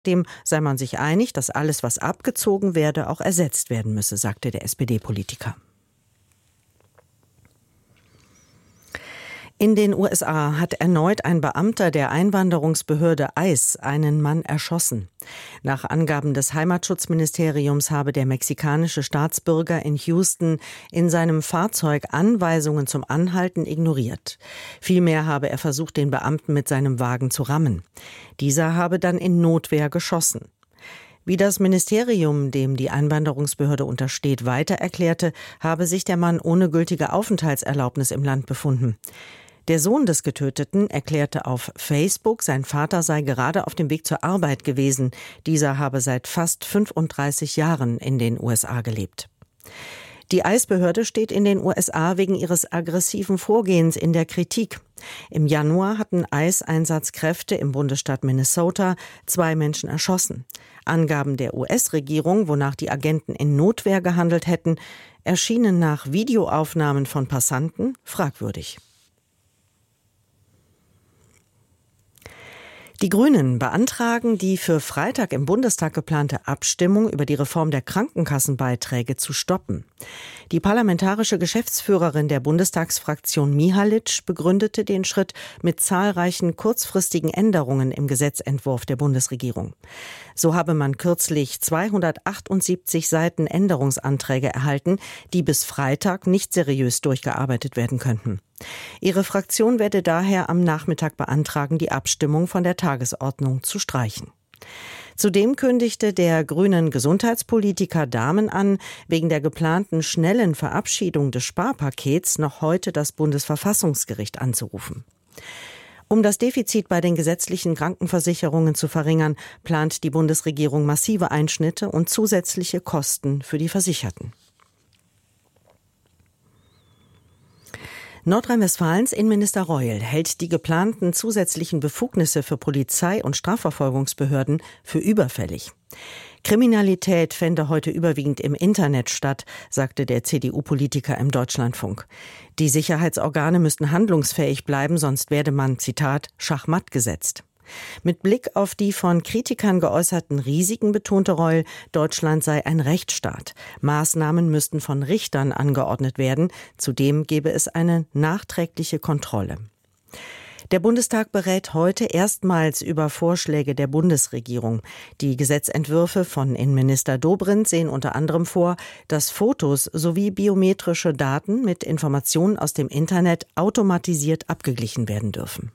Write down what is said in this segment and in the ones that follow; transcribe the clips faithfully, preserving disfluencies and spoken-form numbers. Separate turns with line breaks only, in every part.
Dem sei man sich einig, dass alles, was abgezogen werde, auch ersetzt werden müsse, sagte der S P D-Politiker. In den U S A hat erneut ein Beamter der Einwanderungsbehörde ICE einen Mann erschossen. Nach Angaben des Heimatschutzministeriums habe der mexikanische Staatsbürger in Houston in seinem Fahrzeug Anweisungen zum Anhalten ignoriert. Vielmehr habe er versucht, den Beamten mit seinem Wagen zu rammen. Dieser habe dann in Notwehr geschossen. Wie das Ministerium, dem die Einwanderungsbehörde untersteht, weiter erklärte, habe sich der Mann ohne gültige Aufenthaltserlaubnis im Land befunden. Der Sohn des Getöteten erklärte auf Facebook, sein Vater sei gerade auf dem Weg zur Arbeit gewesen. Dieser habe seit fast fünfunddreißig Jahren in den U S A gelebt. Die ICE-Behörde steht in den U S A wegen ihres aggressiven Vorgehens in der Kritik. Im Januar hatten ICE-Einsatzkräfte im Bundesstaat Minnesota zwei Menschen erschossen. Angaben der U S-Regierung, wonach die Agenten in Notwehr gehandelt hätten, erschienen nach Videoaufnahmen von Passanten fragwürdig. Die Grünen beantragen, die für Freitag im Bundestag geplante Abstimmung über die Reform der Krankenkassenbeiträge zu stoppen. Die parlamentarische Geschäftsführerin der Bundestagsfraktion Mihalic begründete den Schritt mit zahlreichen kurzfristigen Änderungen im Gesetzentwurf der Bundesregierung. So habe man kürzlich zweihundertachtundsiebzig Seiten Änderungsanträge erhalten, die bis Freitag nicht seriös durchgearbeitet werden könnten. Ihre Fraktion werde daher am Nachmittag beantragen, die Abstimmung von der Tagesordnung zu streichen. Zudem kündigte der grünen Gesundheitspolitiker Dahmen an, wegen der geplanten schnellen Verabschiedung des Sparpakets noch heute das Bundesverfassungsgericht anzurufen. Um das Defizit bei den gesetzlichen Krankenversicherungen zu verringern, plant die Bundesregierung massive Einschnitte und zusätzliche Kosten für die Versicherten. Nordrhein-Westfalens Innenminister Reul hält die geplanten zusätzlichen Befugnisse für Polizei und Strafverfolgungsbehörden für überfällig. Kriminalität fände heute überwiegend im Internet statt, sagte der C D U-Politiker im Deutschlandfunk. Die Sicherheitsorgane müssten handlungsfähig bleiben, sonst werde man, Zitat, Schachmatt gesetzt. Mit Blick auf die von Kritikern geäußerten Risiken betonte Reul, Deutschland sei ein Rechtsstaat. Maßnahmen müssten von Richtern angeordnet werden. Zudem gebe es eine nachträgliche Kontrolle. Der Bundestag berät heute erstmals über Vorschläge der Bundesregierung. Die Gesetzentwürfe von Innenminister Dobrindt sehen unter anderem vor, dass Fotos sowie biometrische Daten mit Informationen aus dem Internet automatisiert abgeglichen werden dürfen.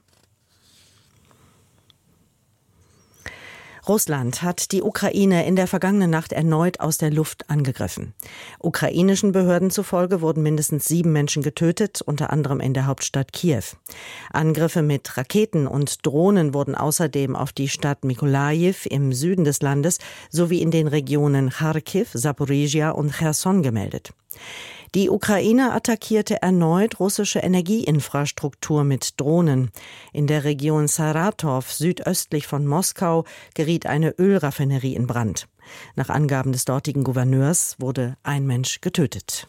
Russland hat die Ukraine in der vergangenen Nacht erneut aus der Luft angegriffen. Ukrainischen Behörden zufolge wurden mindestens sieben Menschen getötet, unter anderem in der Hauptstadt Kiew. Angriffe mit Raketen und Drohnen wurden außerdem auf die Stadt Mykolajiw im Süden des Landes sowie in den Regionen Charkiw, Saporizhia und Cherson gemeldet. Die Ukraine attackierte erneut russische Energieinfrastruktur mit Drohnen. In der Region Saratow, südöstlich von Moskau, geriet eine Ölraffinerie in Brand. Nach Angaben des dortigen Gouverneurs wurde ein Mensch getötet.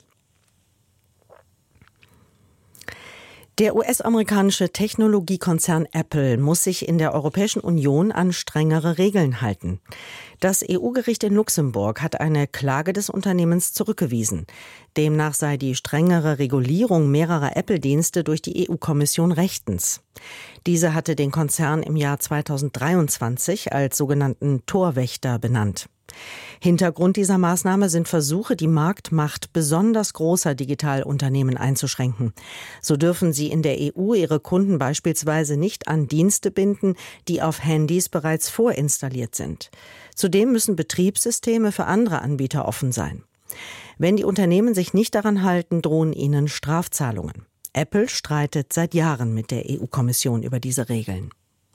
Der U S-amerikanische Technologiekonzern Apple muss sich in der Europäischen Union an strengere Regeln halten. Das E U-Gericht in Luxemburg hat eine Klage des Unternehmens zurückgewiesen. Demnach sei die strengere Regulierung mehrerer Apple-Dienste durch die E U-Kommission rechtens. Diese hatte den Konzern im Jahr zweitausenddreiundzwanzig als sogenannten Torwächter benannt. Hintergrund dieser Maßnahme sind Versuche, die Marktmacht besonders großer Digitalunternehmen einzuschränken. So dürfen sie in der E U ihre Kunden beispielsweise nicht an Dienste binden, die auf Handys bereits vorinstalliert sind. Zudem müssen Betriebssysteme für andere Anbieter offen sein. Wenn die Unternehmen sich nicht daran halten, drohen ihnen Strafzahlungen. Apple streitet seit Jahren mit der E U-Kommission über diese Regeln.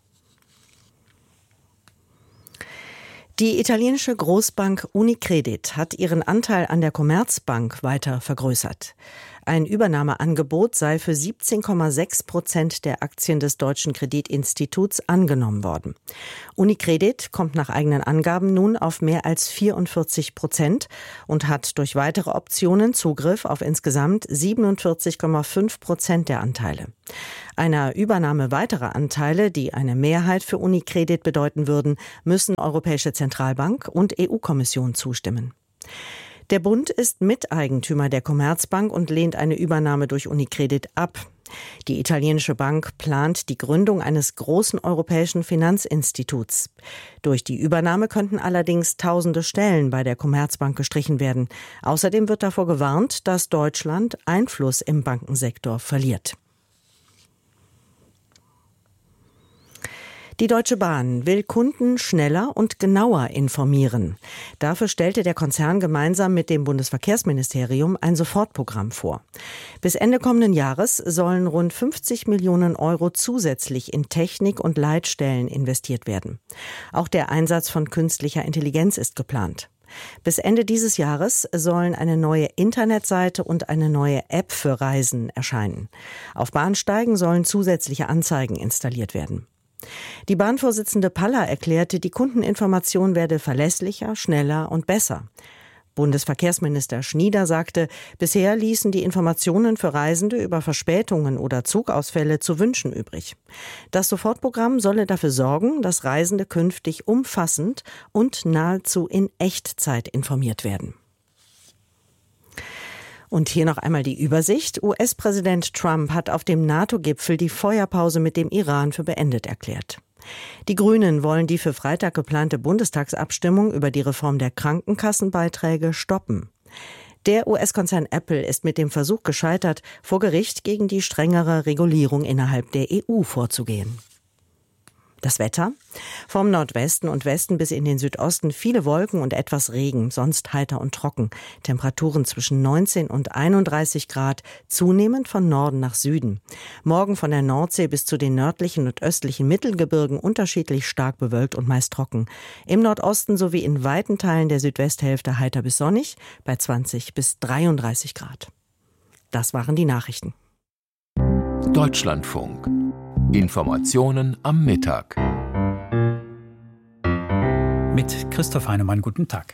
Die italienische Großbank Unicredit hat ihren Anteil an der Commerzbank weiter vergrößert. Ein Übernahmeangebot sei für siebzehn Komma sechs Prozent der Aktien des Deutschen Kreditinstituts angenommen worden. UniCredit kommt nach eigenen Angaben nun auf mehr als vierundvierzig Prozent und hat durch weitere Optionen Zugriff auf insgesamt siebenundvierzig Komma fünf Prozent der Anteile. Einer Übernahme weiterer Anteile, die eine Mehrheit für UniCredit bedeuten würden, müssen Europäische Zentralbank und E U-Kommission zustimmen. Der Bund ist Miteigentümer der Commerzbank und lehnt eine Übernahme durch UniCredit ab. Die italienische Bank plant die Gründung eines großen europäischen Finanzinstituts. Durch die Übernahme könnten allerdings tausende Stellen bei der Commerzbank gestrichen werden. Außerdem wird davor gewarnt, dass Deutschland Einfluss im Bankensektor verliert. Die Deutsche Bahn will Kunden schneller und genauer informieren. Dafür stellte der Konzern gemeinsam mit dem Bundesverkehrsministerium ein Sofortprogramm vor. Bis Ende kommenden Jahres sollen rund fünfzig Millionen Euro zusätzlich in Technik und Leitstellen investiert werden. Auch der Einsatz von künstlicher Intelligenz ist geplant. Bis Ende dieses Jahres sollen eine neue Internetseite und eine neue App für Reisen erscheinen. Auf Bahnsteigen sollen zusätzliche Anzeigen installiert werden. Die Bahnvorsitzende Paller erklärte, die Kundeninformation werde verlässlicher, schneller und besser. Bundesverkehrsminister Schnieder sagte, bisher ließen die Informationen für Reisende über Verspätungen oder Zugausfälle zu wünschen übrig. Das Sofortprogramm solle dafür sorgen, dass Reisende künftig umfassend und nahezu in Echtzeit informiert werden. Und hier noch einmal die Übersicht. U S-Präsident Trump hat auf dem NATO-Gipfel die Feuerpause mit dem Iran für beendet erklärt. Die Grünen wollen die für Freitag geplante Bundestagsabstimmung über die Reform der Krankenkassenbeiträge stoppen. Der U S-Konzern Apple ist mit dem Versuch gescheitert, vor Gericht gegen die strengere Regulierung innerhalb der E U vorzugehen. Das Wetter? Vom Nordwesten und Westen bis in den Südosten viele Wolken und etwas Regen, sonst heiter und trocken. Temperaturen zwischen neunzehn und einunddreißig Grad, zunehmend von Norden nach Süden. Morgen von der Nordsee bis zu den nördlichen und östlichen Mittelgebirgen unterschiedlich stark bewölkt und meist trocken. Im Nordosten sowie in weiten Teilen der Südwesthälfte heiter bis sonnig, bei zwanzig bis dreiunddreißig Grad. Das waren die Nachrichten.
Deutschlandfunk. Informationen am Mittag.
Mit Christoph Heinemann, guten Tag.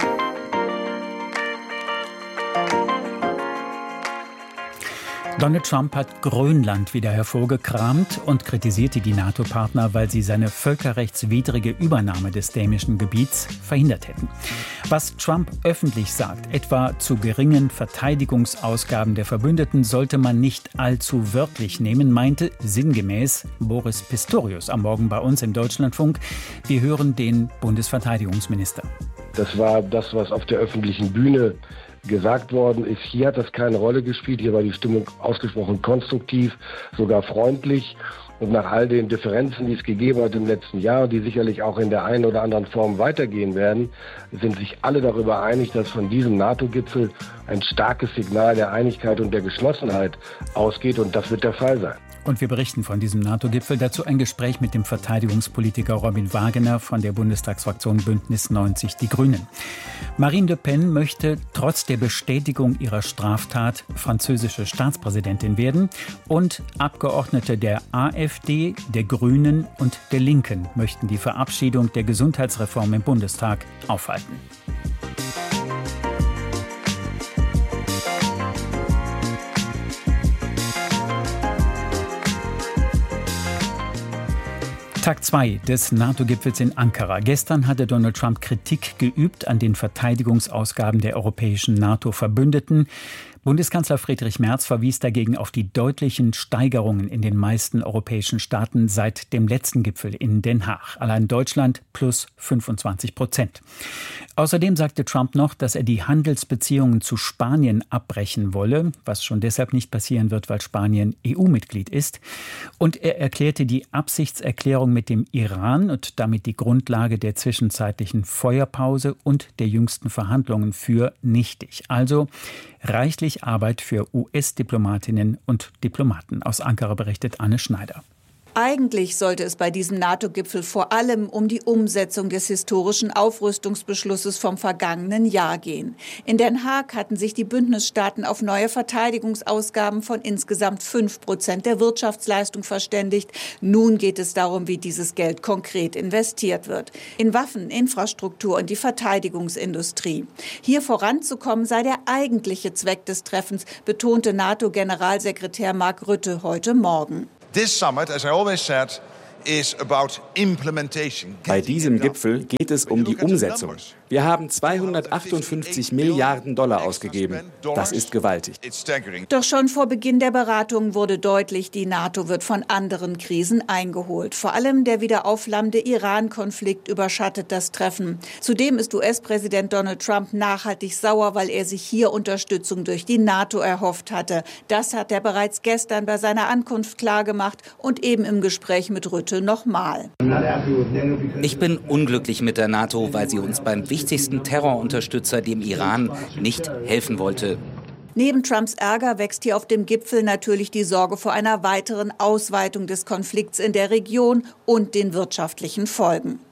Donald Trump hat Grönland wieder hervorgekramt und kritisierte die NATO-Partner, weil sie seine völkerrechtswidrige Übernahme des dänischen Gebiets verhindert hätten. Was Trump öffentlich sagt, etwa zu geringen Verteidigungsausgaben der Verbündeten, sollte man nicht allzu wörtlich nehmen, meinte sinngemäß Boris Pistorius am Morgen bei uns im Deutschlandfunk. Wir hören den Bundesverteidigungsminister.
Das war das, was auf der öffentlichen Bühne gesagt worden ist. Hier hat das keine Rolle gespielt. Hier war die Stimmung ausgesprochen konstruktiv, sogar freundlich. Und nach all den Differenzen, die es gegeben hat im letzten Jahr, die sicherlich auch in der einen oder anderen Form weitergehen werden, sind sich alle darüber einig, dass von diesem NATO-Gipfel ein starkes Signal der Einigkeit und der Geschlossenheit ausgeht. Und das wird der Fall sein.
Und wir berichten von diesem NATO-Gipfel. Dazu ein Gespräch mit dem Verteidigungspolitiker Robin Wagener von der Bundestagsfraktion Bündnis neunzig Die Grünen. Marine Le Pen möchte trotz der Bestätigung ihrer Straftat französische Staatspräsidentin werden. Und Abgeordnete der AfD, der Grünen und der Linken möchten die Verabschiedung der Gesundheitsreform im Bundestag aufhalten. Tag zwei des NATO-Gipfels in Ankara. Gestern hatte Donald Trump Kritik geübt an den Verteidigungsausgaben der europäischen NATO-Verbündeten. Bundeskanzler Friedrich Merz verwies dagegen auf die deutlichen Steigerungen in den meisten europäischen Staaten seit dem letzten Gipfel in Den Haag. Allein Deutschland plus fünfundzwanzig Prozent. Außerdem sagte Trump noch, dass er die Handelsbeziehungen zu Spanien abbrechen wolle, was schon deshalb nicht passieren wird, weil Spanien E U-Mitglied ist. Und er erklärte die Absichtserklärung mit dem Iran und damit die Grundlage der zwischenzeitlichen Feuerpause und der jüngsten Verhandlungen für nichtig. Also reichlich Arbeit für U S-Diplomatinnen und Diplomaten. Aus Ankara berichtet Anne Schneider.
Eigentlich sollte es bei diesem NATO-Gipfel vor allem um die Umsetzung des historischen Aufrüstungsbeschlusses vom vergangenen Jahr gehen. In Den Haag hatten sich die Bündnisstaaten auf neue Verteidigungsausgaben von insgesamt fünf Prozent der Wirtschaftsleistung verständigt. Nun geht es darum, wie dieses Geld konkret investiert wird. In Waffen, Infrastruktur und die Verteidigungsindustrie. Hier voranzukommen sei der eigentliche Zweck des Treffens, betonte NATO-Generalsekretär Mark Rutte heute Morgen.
This summit, as I always said, is about implementation.
Bei diesem Gipfel geht es um die Umsetzung. Wir haben zweihundertachtundfünfzig Milliarden Dollar ausgegeben. Das ist gewaltig.
Doch schon vor Beginn der Beratungen wurde deutlich, die NATO wird von anderen Krisen eingeholt. Vor allem der wieder aufflammende Iran-Konflikt überschattet das Treffen. Zudem ist U S-Präsident Donald Trump nachhaltig sauer, weil er sich hier Unterstützung durch die NATO erhofft hatte. Das hat er bereits gestern bei seiner Ankunft klargemacht und eben im Gespräch mit Rutte nochmal.
Ich bin unglücklich mit der NATO, weil sie uns beim wichtigsten Terrorunterstützer, dem Iran, nicht helfen wollte.
Neben Trumps Ärger wächst hier auf dem Gipfel natürlich die Sorge vor einer weiteren Ausweitung des Konflikts in der Region und den wirtschaftlichen Folgen.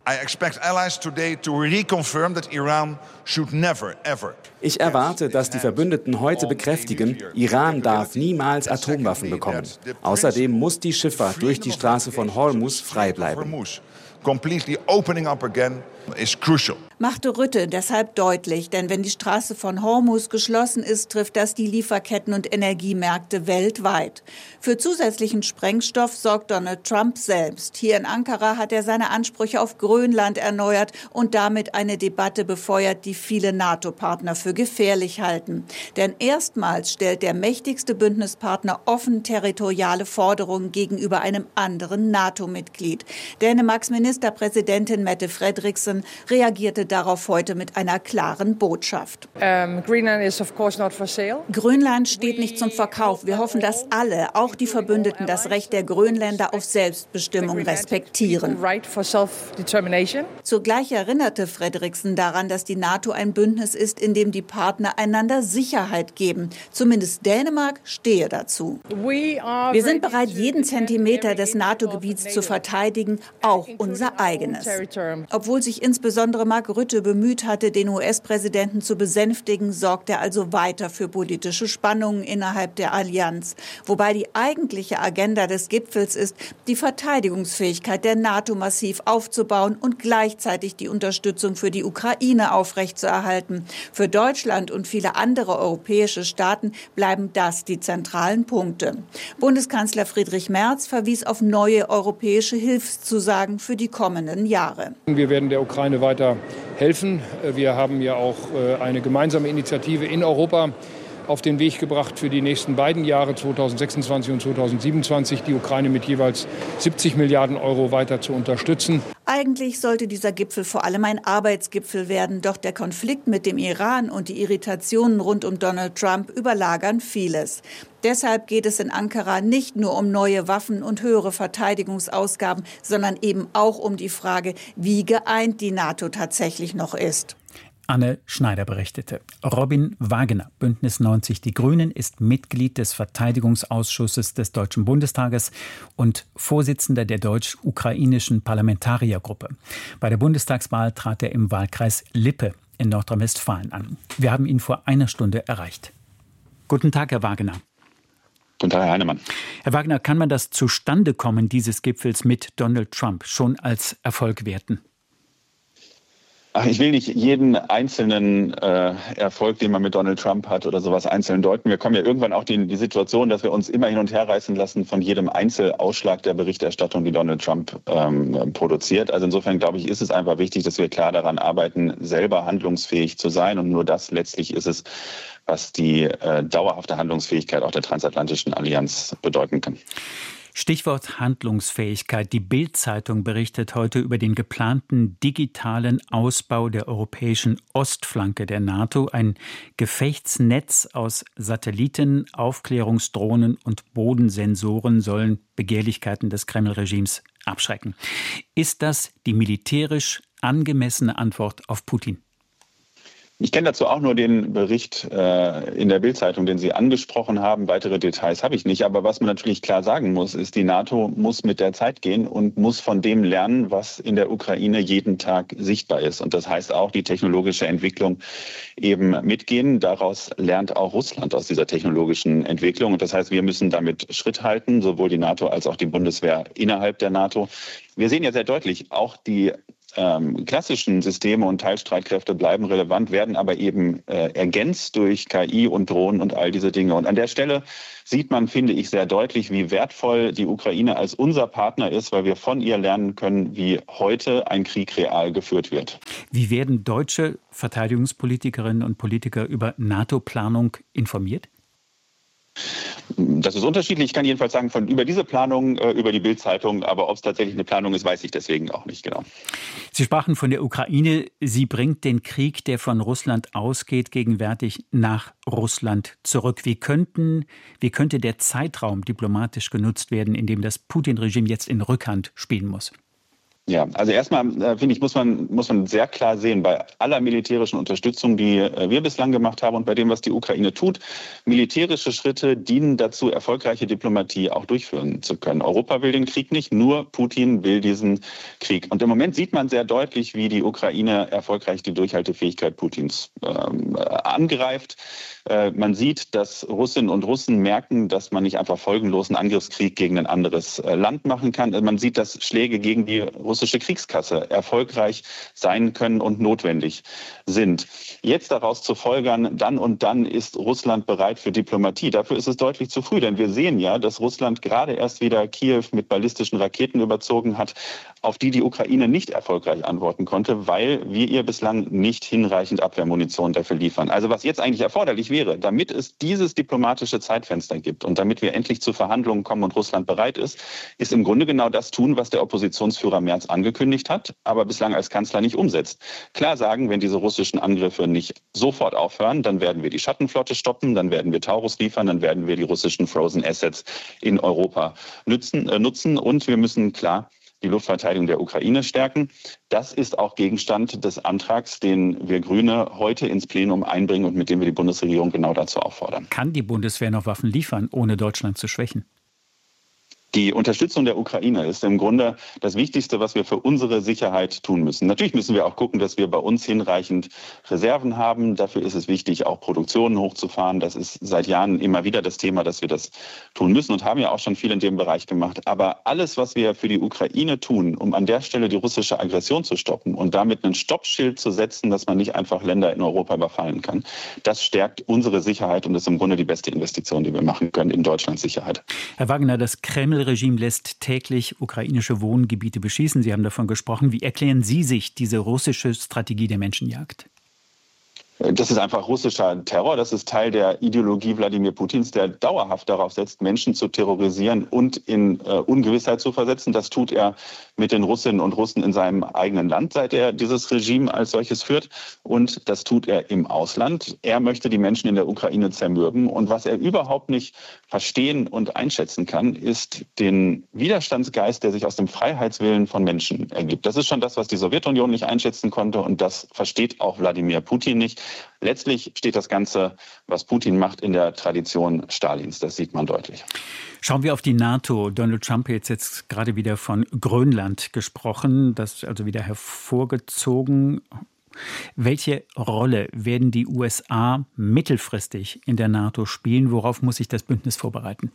Ich erwarte, dass die Verbündeten heute bekräftigen, Iran darf niemals Atomwaffen bekommen. Außerdem muss die Schifffahrt durch die Straße von Hormuz frei bleiben.
Completely opening up again is crucial.
Machte Rutte deshalb deutlich, denn wenn die Straße von Hormuz geschlossen ist, trifft das die Lieferketten und Energiemärkte weltweit. Für zusätzlichen Sprengstoff sorgt Donald Trump selbst. Hier in Ankara hat er seine Ansprüche auf Grönland erneuert und damit eine Debatte befeuert, die viele NATO-Partner für gefährlich halten. Denn erstmals stellt der mächtigste Bündnispartner offen territoriale Forderungen gegenüber einem anderen NATO-Mitglied. Dänemarks Ministerpräsidentin Mette Frederiksen reagierte darauf heute mit einer klaren Botschaft.
Um, Greenland is of course not for sale.
Grönland steht nicht zum Verkauf. Wir hoffen, dass alle, auch die Verbündeten, das Recht der Grönländer auf Selbstbestimmung respektieren. Zugleich erinnerte Frederiksen daran, dass die NATO ein Bündnis ist, in dem die Partner einander Sicherheit geben. Zumindest Dänemark stehe dazu. Wir sind bereit, jeden Zentimeter des NATO-Gebiets zu verteidigen, auch unser eigenes. Obwohl sich insbesondere Mark Rutte bemüht hatte, den U S-Präsidenten zu besänftigen, sorgt er also weiter für politische Spannungen innerhalb der Allianz. Wobei die eigentliche Agenda des Gipfels ist, die Verteidigungsfähigkeit der NATO massiv aufzubauen und gleichzeitig die Unterstützung für die Ukraine aufrechtzuerhalten. Für Deutschland und viele andere europäische Staaten bleiben das die zentralen Punkte. Bundeskanzler Friedrich Merz verwies auf neue europäische Hilfszusagen für die kommenden Jahre.
Wir werden der Ukraine weiter helfen. Wir haben ja auch eine gemeinsame Initiative in Europa auf den Weg gebracht für die nächsten beiden Jahre, zweitausendsechsundzwanzig und zweitausendsiebenundzwanzig, die Ukraine mit jeweils siebzig Milliarden Euro weiter zu unterstützen.
Eigentlich sollte dieser Gipfel vor allem ein Arbeitsgipfel werden, doch der Konflikt mit dem Iran und die Irritationen rund um Donald Trump überlagern vieles. Deshalb geht es in Ankara nicht nur um neue Waffen und höhere Verteidigungsausgaben, sondern eben auch um die Frage, wie geeint die NATO tatsächlich noch ist.
Anne Schneider berichtete. Robin Wagner, Bündnis neunzig Die Grünen, ist Mitglied des Verteidigungsausschusses des Deutschen Bundestages und Vorsitzender der deutsch-ukrainischen Parlamentariergruppe. Bei der Bundestagswahl trat er im Wahlkreis Lippe in Nordrhein-Westfalen an. Wir haben ihn vor einer Stunde erreicht. Guten Tag, Herr Wagner.
Guten Tag, Herr Heinemann.
Herr Wagner, kann man das Zustandekommen dieses Gipfels mit Donald Trump schon als Erfolg werten?
Ach, ich will nicht jeden einzelnen äh, Erfolg, den man mit Donald Trump hat oder sowas einzeln deuten. Wir kommen ja irgendwann auch in die Situation, dass wir uns immer hin und her reißen lassen von jedem Einzelausschlag der Berichterstattung, die Donald Trump ähm, produziert. Also insofern, glaube ich, ist es einfach wichtig, dass wir klar daran arbeiten, selber handlungsfähig zu sein. Und nur das letztlich ist es, was die äh, dauerhafte Handlungsfähigkeit auch der transatlantischen Allianz bedeuten kann.
Stichwort Handlungsfähigkeit. Die Bild-Zeitung berichtet heute über den geplanten digitalen Ausbau der europäischen Ostflanke der NATO. Ein Gefechtsnetz aus Satelliten, Aufklärungsdrohnen und Bodensensoren sollen Begehrlichkeiten des Kreml-Regimes abschrecken. Ist das die militärisch angemessene Antwort auf Putin?
Ich kenne dazu auch nur den Bericht äh, in der Bild-Zeitung, den Sie angesprochen haben. Weitere Details habe ich nicht. Aber was man natürlich klar sagen muss, ist, die NATO muss mit der Zeit gehen und muss von dem lernen, was in der Ukraine jeden Tag sichtbar ist. Und das heißt auch, die technologische Entwicklung eben mitgehen. Daraus lernt auch Russland aus dieser technologischen Entwicklung. Und das heißt, wir müssen damit Schritt halten, sowohl die NATO als auch die Bundeswehr innerhalb der NATO. Wir sehen ja sehr deutlich, auch die Ähm, klassischen Systeme und Teilstreitkräfte bleiben relevant, werden aber eben äh, ergänzt durch K I und Drohnen und all diese Dinge. Und an der Stelle sieht man, finde ich, sehr deutlich, wie wertvoll die Ukraine als unser Partner ist, weil wir von ihr lernen können, wie heute ein Krieg real geführt wird.
Wie werden deutsche Verteidigungspolitikerinnen und Politiker über NATO-Planung informiert?
Das ist unterschiedlich. Ich kann jedenfalls sagen, von über diese Planung, äh, über die Bild-Zeitung, aber ob es tatsächlich eine Planung ist, weiß ich deswegen auch nicht genau.
Sie sprachen von der Ukraine. Sie bringt den Krieg, der von Russland ausgeht, gegenwärtig nach Russland zurück. Wie könnten, wie könnte der Zeitraum diplomatisch genutzt werden, in dem das Putin-Regime jetzt in Rückhand spielen muss?
Ja, also erstmal äh, finde ich, muss man, muss man sehr klar sehen, bei aller militärischen Unterstützung, die äh, wir bislang gemacht haben und bei dem, was die Ukraine tut, militärische Schritte dienen dazu, erfolgreiche Diplomatie auch durchführen zu können. Europa will den Krieg nicht, nur Putin will diesen Krieg. Und im Moment sieht man sehr deutlich, wie die Ukraine erfolgreich die Durchhaltefähigkeit Putins ähm, äh, angreift. Äh, man sieht, dass Russinnen und Russen merken, dass man nicht einfach folgenlosen Angriffskrieg gegen ein anderes äh, Land machen kann. Man sieht, dass Schläge gegen die russische Kriegskasse erfolgreich sein können und notwendig sind. Jetzt daraus zu folgern, dann und dann ist Russland bereit für Diplomatie. Dafür ist es deutlich zu früh, denn wir sehen ja, dass Russland gerade erst wieder Kiew mit ballistischen Raketen überzogen hat, auf die die Ukraine nicht erfolgreich antworten konnte, weil wir ihr bislang nicht hinreichend Abwehrmunition dafür liefern. Also was jetzt eigentlich erforderlich wäre, damit es dieses diplomatische Zeitfenster gibt und damit wir endlich zu Verhandlungen kommen und Russland bereit ist, ist im Grunde genau das tun, was der Oppositionsführer Merz angekündigt hat, aber bislang als Kanzler nicht umsetzt. Klar sagen, wenn diese russischen Angriffe nicht sofort aufhören, dann werden wir die Schattenflotte stoppen, dann werden wir Taurus liefern, dann werden wir die russischen Frozen Assets in Europa nutzen, äh, nutzen und wir müssen klar die Luftverteidigung der Ukraine stärken. Das ist auch Gegenstand des Antrags, den wir Grüne heute ins Plenum einbringen und mit dem wir die Bundesregierung genau dazu auffordern.
Kann die Bundeswehr noch Waffen liefern, ohne Deutschland zu schwächen?
Die Unterstützung der Ukraine ist im Grunde das Wichtigste, was wir für unsere Sicherheit tun müssen. Natürlich müssen wir auch gucken, dass wir bei uns hinreichend Reserven haben. Dafür ist es wichtig, auch Produktionen hochzufahren. Das ist seit Jahren immer wieder das Thema, dass wir das tun müssen und haben ja auch schon viel in dem Bereich gemacht. Aber alles, was wir für die Ukraine tun, um an der Stelle die russische Aggression zu stoppen und damit ein Stoppschild zu setzen, dass man nicht einfach Länder in Europa überfallen kann, das stärkt unsere Sicherheit und ist im Grunde die beste Investition, die wir machen können in Deutschlands Sicherheit.
Herr Wagner, das Kreml Regime lässt täglich ukrainische Wohngebiete beschießen. Sie haben davon gesprochen. Wie erklären Sie sich diese russische Strategie der Menschenjagd?
Das ist einfach russischer Terror. Das ist Teil der Ideologie Wladimir Putins, der dauerhaft darauf setzt, Menschen zu terrorisieren und in äh, Ungewissheit zu versetzen. Das tut er mit den Russinnen und Russen in seinem eigenen Land, seit er dieses Regime als solches führt. Und das tut er im Ausland. Er möchte die Menschen in der Ukraine zermürben. Und was er überhaupt nicht verstehen und einschätzen kann, ist den Widerstandsgeist, der sich aus dem Freiheitswillen von Menschen ergibt. Das ist schon das, was die Sowjetunion nicht einschätzen konnte. Und das versteht auch Wladimir Putin nicht. Letztlich steht das Ganze, was Putin macht, in der Tradition Stalins. Das sieht man deutlich.
Schauen wir auf die NATO. Donald Trump hat jetzt, jetzt gerade wieder von Grönland gesprochen, das also wieder hervorgezogen. Welche Rolle werden die U S A mittelfristig in der NATO spielen? Worauf muss sich das Bündnis vorbereiten?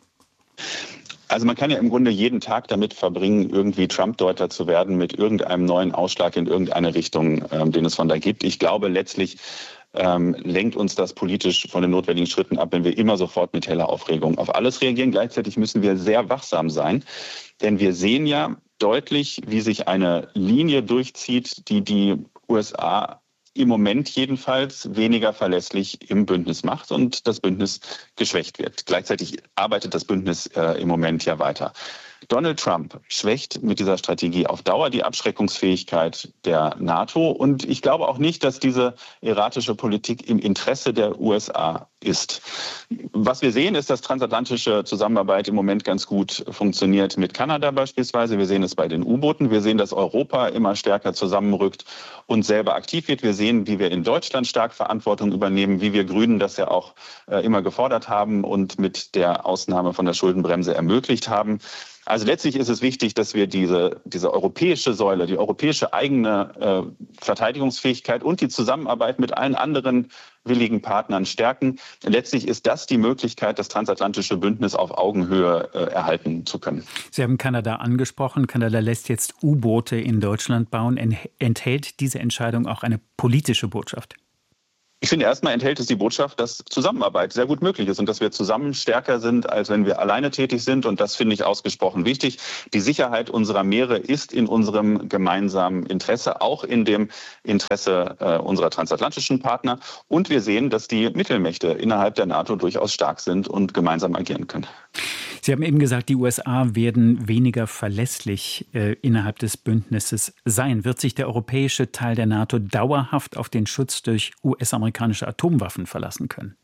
Also man kann ja im Grunde jeden Tag damit verbringen, irgendwie Trump-Deuter zu werden mit irgendeinem neuen Ausschlag in irgendeine Richtung, ähm, den es von da gibt. Ich glaube, letztlich ähm, lenkt uns das politisch von den notwendigen Schritten ab, wenn wir immer sofort mit heller Aufregung auf alles reagieren. Gleichzeitig müssen wir sehr wachsam sein, denn wir sehen ja deutlich, wie sich eine Linie durchzieht, die die U S A im Moment jedenfalls weniger verlässlich im Bündnis macht und das Bündnis geschwächt wird. Gleichzeitig arbeitet das Bündnis äh, im Moment ja weiter. Donald Trump schwächt mit dieser Strategie auf Dauer die Abschreckungsfähigkeit der NATO. Und ich glaube auch nicht, dass diese erratische Politik im Interesse der U S A ist. Was wir sehen, ist, dass transatlantische Zusammenarbeit im Moment ganz gut funktioniert mit Kanada beispielsweise. Wir sehen es bei den U-Booten. Wir sehen, dass Europa immer stärker zusammenrückt und selber aktiv wird. Wir sehen, wie wir in Deutschland stark Verantwortung übernehmen, wie wir Grünen das ja auch äh, immer gefordert haben und mit der Ausnahme von der Schuldenbremse ermöglicht haben. Also letztlich ist es wichtig, dass wir diese, diese europäische Säule, die europäische eigene äh, Verteidigungsfähigkeit und die Zusammenarbeit mit allen anderen willigen Partnern stärken. Letztlich ist das die Möglichkeit, das transatlantische Bündnis auf Augenhöhe äh, erhalten zu können.
Sie haben Kanada angesprochen. Kanada lässt jetzt U-Boote in Deutschland bauen. Enthält diese Entscheidung auch eine politische Botschaft?
Ich finde, erstmal enthält es die Botschaft, dass Zusammenarbeit sehr gut möglich ist und dass wir zusammen stärker sind, als wenn wir alleine tätig sind. Und das finde ich ausgesprochen wichtig. Die Sicherheit unserer Meere ist in unserem gemeinsamen Interesse, auch in dem Interesse äh, unserer transatlantischen Partner. Und wir sehen, dass die Mittelmächte innerhalb der NATO durchaus stark sind und gemeinsam agieren können.
Sie haben eben gesagt, die U S A werden weniger verlässlich äh, innerhalb des Bündnisses sein. Wird sich der europäische Teil der NATO dauerhaft auf den Schutz durch U S-amerikanische Atomwaffen verlassen können?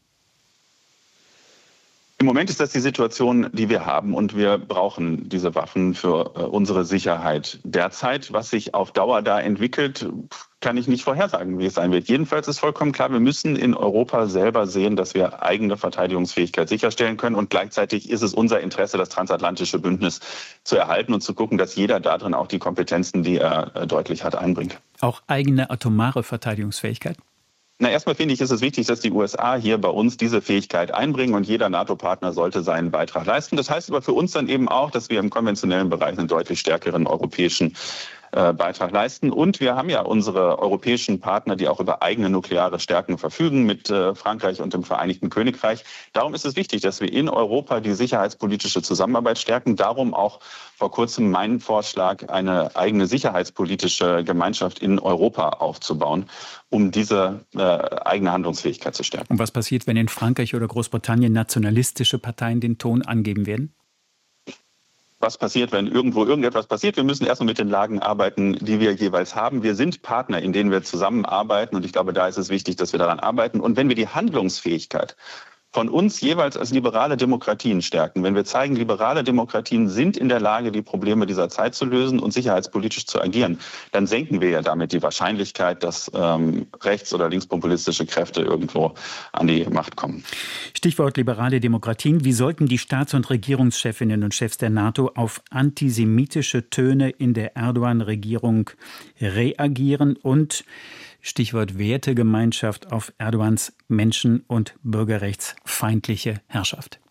Im Moment ist das die Situation, die wir haben, und wir brauchen diese Waffen für äh, unsere Sicherheit. Derzeit, was sich auf Dauer da entwickelt, kann ich nicht vorhersagen, wie es sein wird. Jedenfalls ist vollkommen klar, wir müssen in Europa selber sehen, dass wir eigene Verteidigungsfähigkeit sicherstellen können. Und gleichzeitig ist es unser Interesse, das transatlantische Bündnis zu erhalten und zu gucken, dass jeder darin auch die Kompetenzen, die er äh, deutlich hat, einbringt.
Auch eigene atomare Verteidigungsfähigkeit?
Na, erstmal finde ich, ist es wichtig, dass die U S A hier bei uns diese Fähigkeit einbringen, und jeder NATO-Partner sollte seinen Beitrag leisten. Das heißt aber für uns dann eben auch, dass wir im konventionellen Bereich einen deutlich stärkeren europäischen äh, Beitrag leisten. Und wir haben ja unsere europäischen Partner, die auch über eigene nukleare Stärken verfügen, mit äh, Frankreich und dem Vereinigten Königreich. Darum ist es wichtig, dass wir in Europa die sicherheitspolitische Zusammenarbeit stärken. Darum auch vor kurzem mein Vorschlag, eine eigene sicherheitspolitische Gemeinschaft in Europa aufzubauen, um diese äh, eigene Handlungsfähigkeit zu stärken.
Und was passiert, wenn in Frankreich oder Großbritannien nationalistische Parteien den Ton angeben werden?
Was passiert, wenn irgendwo irgendetwas passiert? Wir müssen erstmal mit den Lagen arbeiten, die wir jeweils haben. Wir sind Partner, in denen wir zusammenarbeiten, und ich glaube, da ist es wichtig, dass wir daran arbeiten. Und wenn wir die Handlungsfähigkeit von uns jeweils als liberale Demokratien stärken, wenn wir zeigen, liberale Demokratien sind in der Lage, die Probleme dieser Zeit zu lösen und sicherheitspolitisch zu agieren, dann senken wir ja damit die Wahrscheinlichkeit, dass ähm, rechts- oder linkspopulistische Kräfte irgendwo an die Macht kommen.
Stichwort liberale Demokratien. Wie sollten die Staats- und Regierungschefinnen und Chefs der NATO auf antisemitische Töne in der Erdogan-Regierung reagieren? Und Stichwort Wertegemeinschaft auf Erdogans menschen- und bürgerrechtsfeindliche Herrschaft.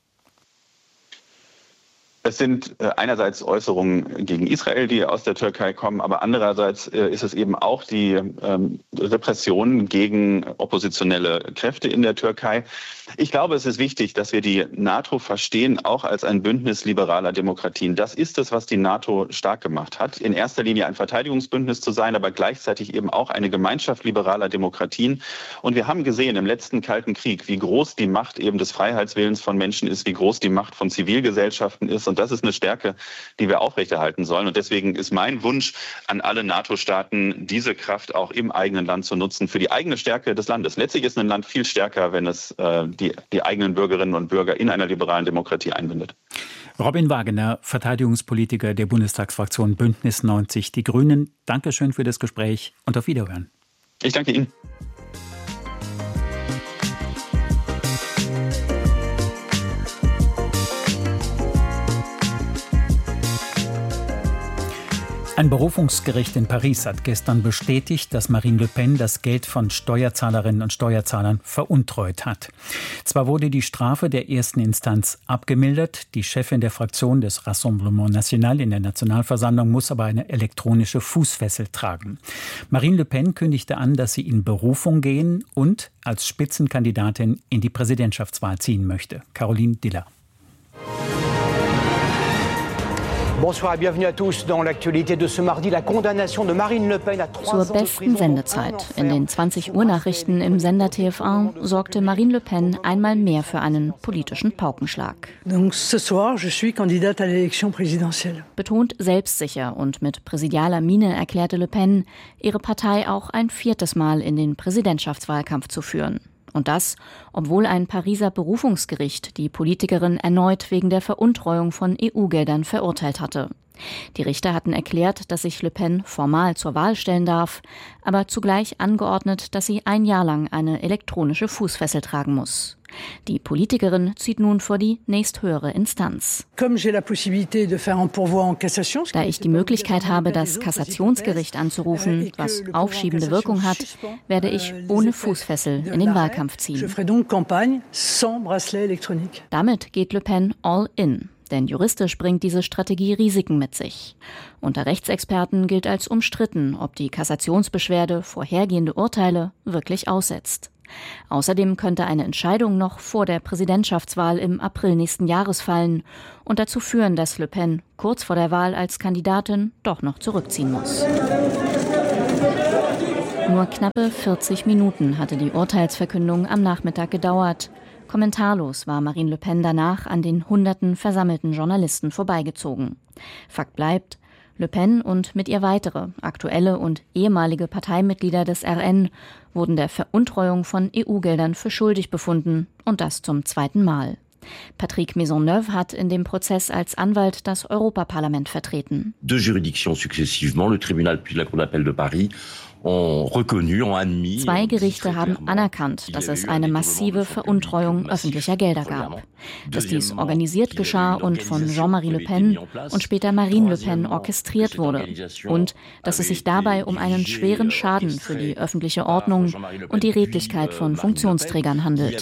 Es sind einerseits Äußerungen gegen Israel, die aus der Türkei kommen, aber andererseits ist es eben auch die ähm, Repression gegen oppositionelle Kräfte in der Türkei. Ich glaube, es ist wichtig, dass wir die NATO verstehen, auch als ein Bündnis liberaler Demokratien. Das ist es, was die NATO stark gemacht hat. In erster Linie ein Verteidigungsbündnis zu sein, aber gleichzeitig eben auch eine Gemeinschaft liberaler Demokratien. Und wir haben gesehen im letzten Kalten Krieg, wie groß die Macht eben des Freiheitswillens von Menschen ist, wie groß die Macht von Zivilgesellschaften ist. Und das ist eine Stärke, die wir aufrechterhalten sollen. Und deswegen ist mein Wunsch an alle NATO-Staaten, diese Kraft auch im eigenen Land zu nutzen, für die eigene Stärke des Landes. Letztlich ist ein Land viel stärker, wenn es äh, die, die eigenen Bürgerinnen und Bürger in einer liberalen Demokratie einbindet.
Robin Wagener, Verteidigungspolitiker der Bundestagsfraktion Bündnis neunzig Die Grünen. Dankeschön für das Gespräch und auf Wiederhören.
Ich danke Ihnen.
Ein Berufungsgericht in Paris hat gestern bestätigt, dass Marine Le Pen das Geld von Steuerzahlerinnen und Steuerzahlern veruntreut hat. Zwar wurde die Strafe der ersten Instanz abgemildert, die Chefin der Fraktion des Rassemblement National in der Nationalversammlung muss aber eine elektronische Fußfessel tragen. Marine Le Pen kündigte an, dass sie in Berufung gehen und als Spitzenkandidatin in die Präsidentschaftswahl ziehen möchte. Caroline Diller.
Bonsoir et bienvenue à tous dans l'actualité de ce mardi. La condamnation de Marine Le Pen à trois ans de prison.
Zur besten Sendezeit. In den zwanzig Uhr Nachrichten im Sender T F eins sorgte Marine Le Pen einmal mehr für einen politischen Paukenschlag.
Donc ce soir, je suis candidate à l'élection présidentielle.
Betont selbstsicher und mit präsidialer Miene erklärte Le Pen, ihre Partei auch ein viertes Mal in den Präsidentschaftswahlkampf zu führen. Und das, obwohl ein Pariser Berufungsgericht die Politikerin erneut wegen der Veruntreuung von E U-Geldern verurteilt hatte. Die Richter hatten erklärt, dass sich Le Pen formal zur Wahl stellen darf, aber zugleich angeordnet, dass sie ein Jahr lang eine elektronische Fußfessel tragen muss. Die Politikerin zieht nun vor die nächsthöhere Instanz. Da ich die Möglichkeit habe, das Kassationsgericht anzurufen, was aufschiebende Wirkung hat, werde ich ohne Fußfessel in den Wahlkampf ziehen. Damit geht Le Pen all in. Denn juristisch bringt diese Strategie Risiken mit sich. Unter Rechtsexperten gilt als umstritten, ob die Kassationsbeschwerde vorhergehende Urteile wirklich aussetzt. Außerdem könnte eine Entscheidung noch vor der Präsidentschaftswahl im April nächsten Jahres fallen und dazu führen, dass Le Pen kurz vor der Wahl als Kandidatin doch noch zurückziehen muss. Nur knappe vierzig Minuten hatte die Urteilsverkündung am Nachmittag gedauert. Kommentarlos war Marine Le Pen danach an den hunderten versammelten Journalisten vorbeigezogen. Fakt bleibt, Le Pen und mit ihr weitere, aktuelle und ehemalige Parteimitglieder des R N wurden der Veruntreuung von E U-Geldern für schuldig befunden und das zum zweiten Mal. Patrick Maisonneuve hat in dem Prozess als Anwalt das Europaparlament vertreten.
Deux juridictions successivement, le tribunal puis la Cour d'appel de Paris.
Zwei Gerichte haben anerkannt, dass es eine massive Veruntreuung öffentlicher Gelder gab. Dass dies organisiert geschah und von Jean-Marie Le Pen und später Marine Le Pen orchestriert wurde. Und dass es sich dabei um einen schweren Schaden für die öffentliche Ordnung und die Redlichkeit von Funktionsträgern handelt,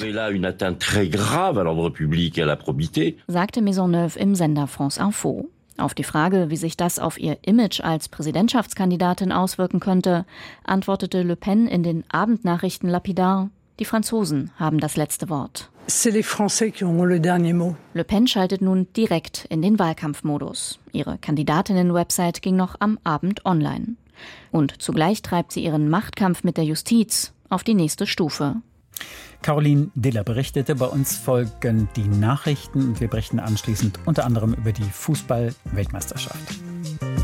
sagte Maisonneuve im Sender France Info. Auf die Frage, wie sich das auf ihr Image als Präsidentschaftskandidatin auswirken könnte, antwortete Le Pen in den Abendnachrichten lapidar: Die Franzosen haben das letzte Wort. Le Pen schaltet nun direkt in den Wahlkampfmodus. Ihre Kandidatinnen-Website ging noch am Abend online. Und zugleich treibt sie ihren Machtkampf mit der Justiz auf die nächste Stufe.
Caroline Diller berichtete, bei uns folgen die Nachrichten und wir berichten anschließend unter anderem über die Fußball-Weltmeisterschaft.